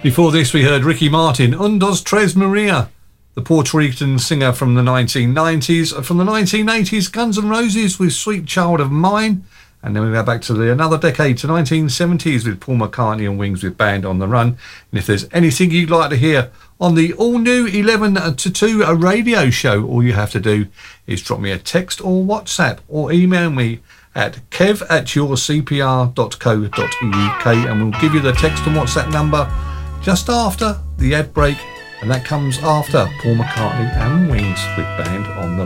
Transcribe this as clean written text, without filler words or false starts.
Before this, we heard Ricky Martin, Un, Dos, Tres, Maria, the Puerto Rican singer from the 1990s. From the 1980s, Guns N' Roses with Sweet Child of Mine. And then we go back to another decade, to 1970s, with Paul McCartney and Wings with Band on the Run. And if there's anything you'd like to hear on the all-new 11 to 2 radio show, all you have to do is drop me a text or WhatsApp or email me at kev@yourcpr.co.uk, and we'll give you the text and WhatsApp number just after the ad break, and that comes after Paul McCartney and Wings with Band on the